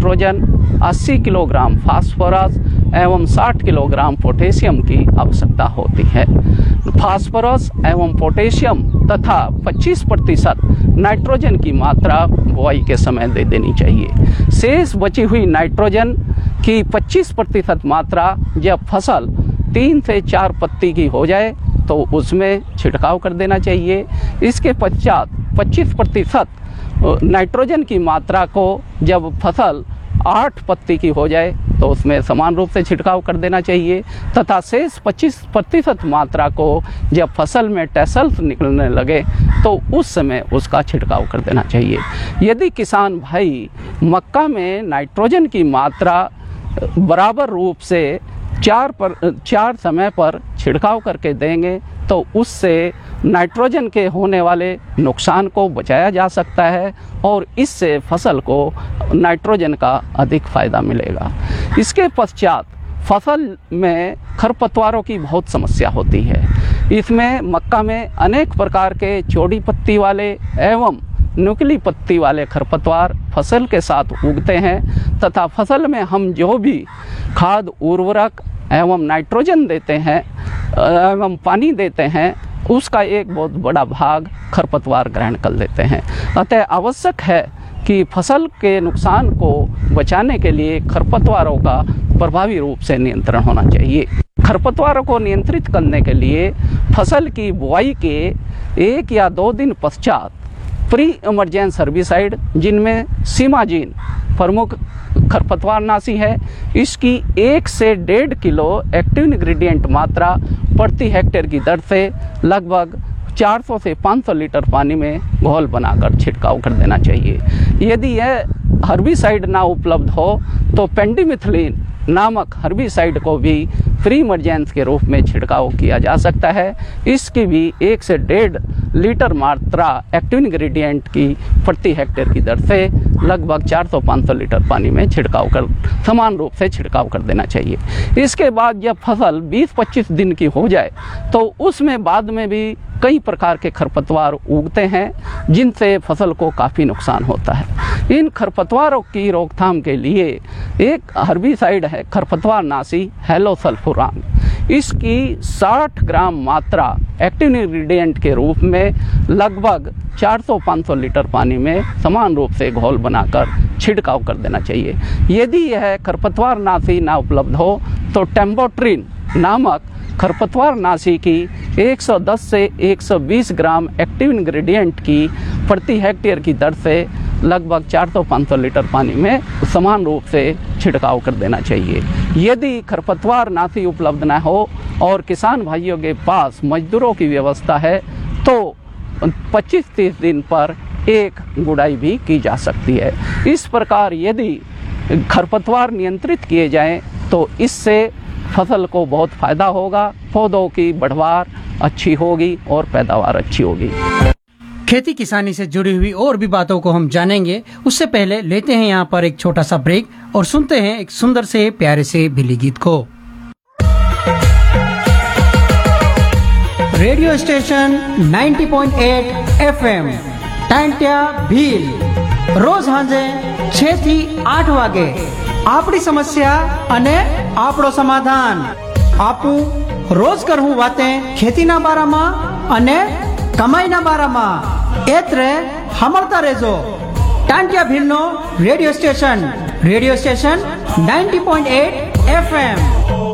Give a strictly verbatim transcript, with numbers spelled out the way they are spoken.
Nitrogen, अस्सी kilogram phosphorus एवं साठ किलोग्राम पोटेशियम की आवश्यकता होती है। फास्फोरस एवं पोटेशियम तथा पच्चीस प्रतिशत नाइट्रोजन की मात्रा बुआई के समय दे देनी चाहिए। शेष बची हुई नाइट्रोजन की पच्चीस प्रतिशत मात्रा जब फसल तीन से चार पत्ती की हो जाए तो उसमें छिड़काव कर देना चाहिए। इसके पश्चात पच्चीस प्रतिशत नाइट्रोजन की मात्रा को जब फसल आठ पत्ती की हो जाए तो उसमें समान रूप से छिड़काव कर देना चाहिए तथा शेष पच्चीस प्रतिशत मात्रा को जब फसल में टैसल्स निकलने लगे तो उस समय उसका छिड़काव कर देना चाहिए। यदि किसान भाई मक्का में नाइट्रोजन की मात्रा बराबर रूप से चार पर चार समय पर छिड़काव करके देंगे तो उससे नाइट्रोजन के होने वाले नुकसान को बचाया जा सकता है और इससे फसल को नाइट्रोजन का अधिक फ़ायदा मिलेगा। इसके पश्चात फसल में खरपतवारों की बहुत समस्या होती है। इसमें मक्का में अनेक प्रकार के चौड़ी पत्ती वाले एवं नुकीली पत्ती वाले खरपतवार फसल के साथ उगते हैं तथा फसल में हम जो भी खाद उर्वरक एवं नाइट्रोजन देते हैं एवं पानी देते हैं उसका एक बहुत बड़ा भाग खरपतवार ग्रहण कर लेते हैं। अतः आवश्यक है कि फसल के नुकसान को बचाने के लिए खरपतवारों का प्रभावी रूप से नियंत्रण होना चाहिए। खरपतवारों को नियंत्रित करने के लिए फसल की बुआई के एक या दो दिन पश्चात प्री इमरजेंस हर्बिसाइड जिनमें सीमाजीन प्रमुख खरपतवारनाशी है, इसकी एक से डेढ़ किलो एक्टिव इंग्रेडिएंट मात्रा प्रति हेक्टेयर की दर से लगभग चार सौ से पाँच सौ लीटर पानी में घोल बनाकर छिड़काव कर देना चाहिए। यदि यह हर्बिसाइड ना उपलब्ध हो तो पेंडिमिथिलिन नामक हर्बिसाइड को भी प्री इमरजेंस के रूप में छिड़काव किया जा सकता है। इसकी भी एक से डेढ़ लीटर मात्रा एक्टिव इंग्रेडिएंट की प्रति हेक्टेयर की दर से लगभग चार सौ पाँच सौ लीटर पानी में छिड़काव कर समान रूप से छिड़काव कर देना चाहिए। इसके बाद जब फसल बीस पच्चीस दिन की हो जाए तो उसमें बाद में भी कई प्रकार के खरपतवार उगते हैं जिनसे फसल को काफ़ी नुकसान होता है। इन खरपतवारों की रोकथाम के लिए एक हर्बिसाइड है खरपतवारनाशी हेलोसल्फुरान। इसकी साठ ग्राम मात्रा एक्टिव इंग्रेडिएंट के रूप में लगभग चार सौ पाँच सौ लीटर पानी में समान रूप से घोल बनाकर छिड़काव कर देना चाहिए। यदि यह खरपतवारनाशी ना उपलब्ध हो तो टेम्बोट्रिन नामक खरपतवारनाशी की एक सौ दस से एक सौ बीस ग्राम एक्टिव इंग्रेडिएंट की प्रति हेक्टेयर की दर से लगभग चार सौ पाँच सौ लीटर पानी में समान रूप से छिड़काव कर देना चाहिए। यदि खरपतवारनाशी उपलब्ध न हो और किसान भाइयों के पास मजदूरों की व्यवस्था है तो पच्चीस तीस दिन पर एक गुड़ाई भी की जा सकती है। इस प्रकार यदि खरपतवार नियंत्रित किए जाएं तो इससे फसल को बहुत फ़ायदा होगा, पौधों की बढ़वार अच्छी होगी और पैदावार अच्छी होगी। खेती किसानी से जुड़ी हुई और भी बातों को हम जानेंगे, उससे पहले लेते हैं यहाँ पर एक छोटा सा ब्रेक और सुनते हैं एक सुंदर से प्यारे से भीली गीत को। रेडियो स्टेशन नब्बे पॉइंट आठ एफएम टांट्या भील रोज हांजे छह થી આઠ વાગે આપણી સમસ્યા અને આપણો સમાધાન આપું રોજ કરવું વાતે ખેતીના બારામાં અને કમાઈના બારામાં એત્રે સાંભળતા રહેજો Tantya भीलનો radio station radio station નબ્બે point આઠ એફએમ।